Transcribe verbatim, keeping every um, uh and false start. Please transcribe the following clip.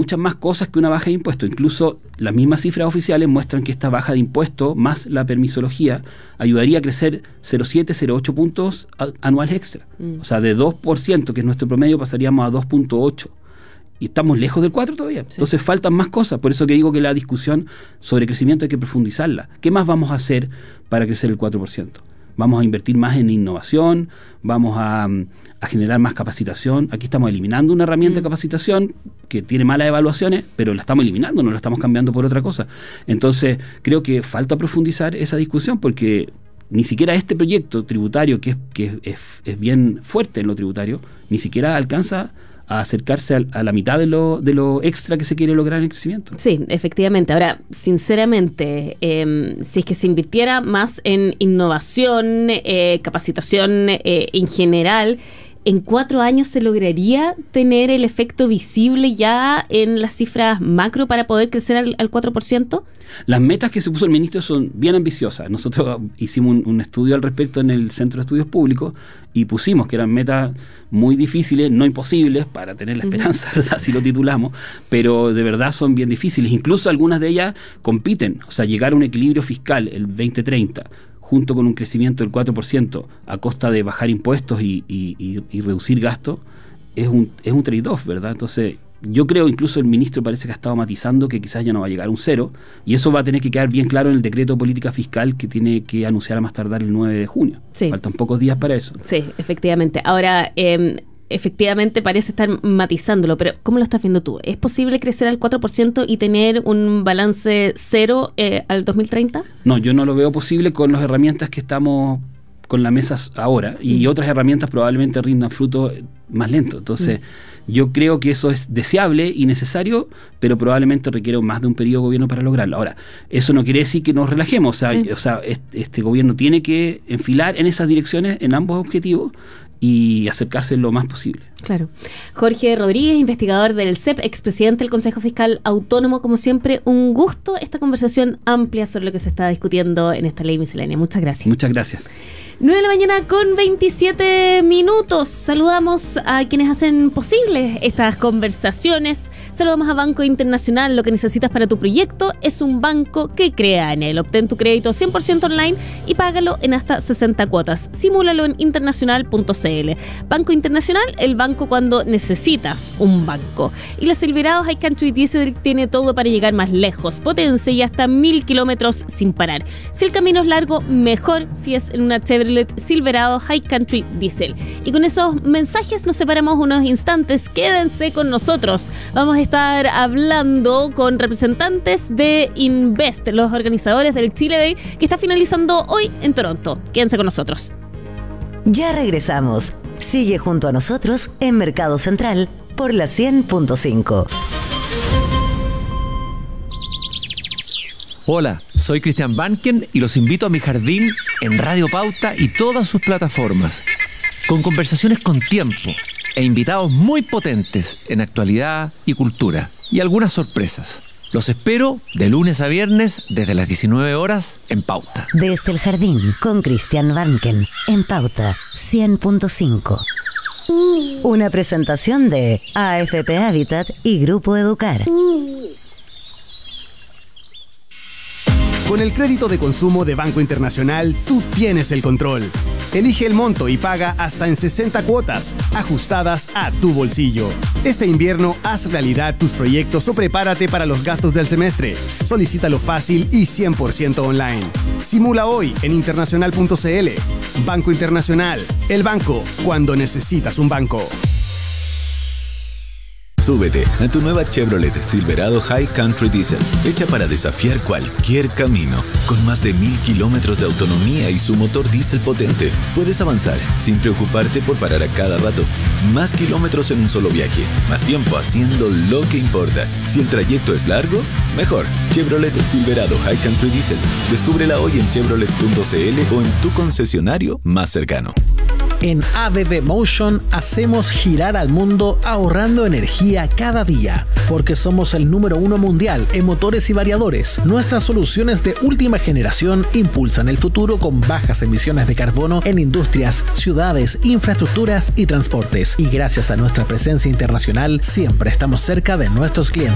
muchas más cosas que una baja de impuestos. Incluso las mismas cifras oficiales muestran que esta baja de impuestos más la permisología ayudaría a crecer cero coma siete, cero coma ocho puntos a, anuales extra. Mm. O sea, de dos por ciento, que es nuestro promedio, pasaríamos a dos punto ocho. Y estamos lejos del cuatro todavía. Sí. Entonces faltan más cosas. Por eso que digo que la discusión sobre crecimiento hay que profundizarla. ¿Qué más vamos a hacer para crecer el cuatro por ciento? Vamos a invertir más en innovación, vamos a, a generar más capacitación. Aquí estamos eliminando una herramienta mm. de capacitación que tiene malas evaluaciones, pero la estamos eliminando, no la estamos cambiando por otra cosa. Entonces, creo que falta profundizar esa discusión, porque ni siquiera este proyecto tributario, que es, que es, es bien fuerte en lo tributario, ni siquiera alcanza a acercarse a, a la mitad de lo, de lo extra que se quiere lograr en el crecimiento. Sí, efectivamente. Ahora, sinceramente, eh, si es que se invirtiera más en innovación, eh, capacitación eh, en general, ¿en cuatro años se lograría tener el efecto visible ya en las cifras macro para poder crecer al, al cuatro por ciento? Las metas que se puso el ministro son bien ambiciosas. Nosotros hicimos un, un estudio al respecto en el Centro de Estudios Públicos y pusimos que eran metas muy difíciles, no imposibles, para tener la esperanza, uh-huh. ¿verdad? Si lo titulamos, pero de verdad son bien difíciles. Incluso algunas de ellas compiten. O sea, llegar a un equilibrio fiscal el veinte treinta, junto con un crecimiento del cuatro por ciento a costa de bajar impuestos y, y, y, y reducir gastos, es un, es un trade-off, ¿verdad? Entonces, yo creo, incluso el ministro parece que ha estado matizando que quizás ya no va a llegar a un cero, y eso va a tener que quedar bien claro en el decreto de política fiscal que tiene que anunciar a más tardar el nueve de junio. Sí. Faltan pocos días para eso. Sí, efectivamente. Ahora, eh, efectivamente parece estar matizándolo, pero ¿cómo lo estás viendo tú? ¿Es posible crecer al cuatro por ciento y tener un balance cero eh, al dos mil treinta? No, yo no lo veo posible con las herramientas que estamos con la mesa ahora, y mm. otras herramientas probablemente rindan fruto más lento. Entonces, mm. yo creo que eso es deseable y necesario, pero probablemente requiere más de un periodo de gobierno para lograrlo. Ahora, eso no quiere decir que nos relajemos. O sea, sí. o sea este, este gobierno tiene que enfilar en esas direcciones, en ambos objetivos, y acercarse lo más posible. Claro. Jorge Rodríguez, investigador del C E P, expresidente del Consejo Fiscal Autónomo, como siempre, un gusto esta conversación amplia sobre lo que se está discutiendo en esta ley miscelánea. Muchas gracias. Muchas gracias. nueve de la mañana con veintisiete minutos. Saludamos a quienes hacen posible estas conversaciones. Saludamos a Banco Internacional. Lo que necesitas para tu proyecto es un banco que crea en él. Obtén tu crédito cien por ciento online y págalo en hasta sesenta cuotas. Simúlalo en internacional punto c l. Banco Internacional, el banco cuando necesitas un banco. Y la Silverado High Country Diesel tiene todo para llegar más lejos. Potencia y hasta mil kilómetros sin parar. Si el camino es largo, mejor si es en una Chevrolet Silverado High Country Diesel. Y con esos mensajes nos separamos unos instantes. Quédense con nosotros. Vamos a estar hablando con representantes de Invest, los organizadores del Chile Day, que está finalizando hoy en Toronto. Quédense con nosotros. Ya regresamos. Sigue junto a nosotros en Mercado Central por la cien punto cinco. Hola, soy Cristian Banken y los invito a mi jardín en Radio Pauta y todas sus plataformas, con conversaciones con tiempo e invitados muy potentes en actualidad y cultura, y algunas sorpresas. Los espero de lunes a viernes desde las diecinueve horas en Pauta. Desde el jardín con Cristian Banken en Pauta cien punto cinco. Una presentación de A F P Habitat y Grupo Educar. Con el crédito de consumo de Banco Internacional, tú tienes el control. Elige el monto y paga hasta en sesenta cuotas, ajustadas a tu bolsillo. Este invierno, haz realidad tus proyectos o prepárate para los gastos del semestre. Solicítalo fácil y cien por ciento online. Simula hoy en internacional punto c l. Banco Internacional, el banco cuando necesitas un banco. Súbete a tu nueva Chevrolet Silverado High Country Diesel, hecha para desafiar cualquier camino. Con más de mil kilómetros de autonomía y su motor diésel potente, puedes avanzar sin preocuparte por parar a cada rato. Más kilómetros en un solo viaje, más tiempo haciendo lo que importa. Si el trayecto es largo, mejor. Chevrolet Silverado High Country Diesel. Descúbrela hoy en chevrolet punto c l o en tu concesionario más cercano. En A B B Motion hacemos girar al mundo ahorrando energía cada día, porque somos el número uno mundial en motores y variadores. Nuestras soluciones de última generación impulsan el futuro con bajas emisiones de carbono en industrias, ciudades, infraestructuras y transportes. Y gracias a nuestra presencia internacional, siempre estamos cerca de nuestros clientes.